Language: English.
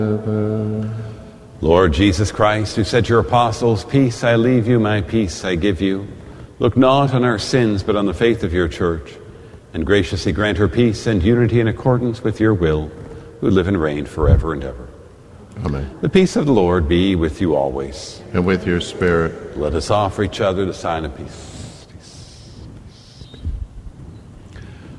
Lord Jesus Christ, who said to your apostles, "Peace I leave you, my peace I give you," look not on our sins, but on the faith of your church, and graciously grant her peace and unity in accordance with your will, who live and reign forever and ever. Amen. The peace of the Lord be with you always. And with your spirit. Let us offer each other the sign of peace.